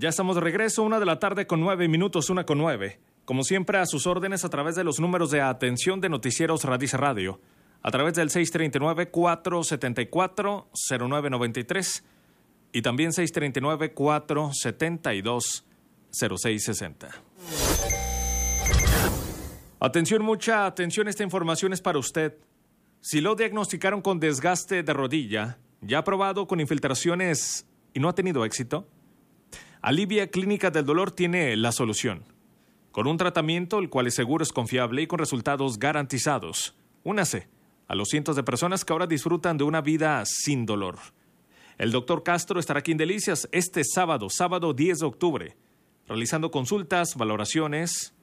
Ya estamos de regreso, 1:09 p.m, 1:09. Como siempre, a sus órdenes a través de los números de atención de Noticieros Radice Radio, a través del 639-474-0993 y también 639-472-0660. Atención, mucha atención, esta información es para usted. Si lo diagnosticaron con desgaste de rodilla, ya ha probado con infiltraciones y no ha tenido éxito, Alivia Clínica del Dolor tiene la solución. Con un tratamiento el cual es seguro, es confiable y con resultados garantizados. Únase a los cientos de personas que ahora disfrutan de una vida sin dolor. El doctor Castro estará aquí en Delicias este sábado 10 de octubre, realizando consultas, valoraciones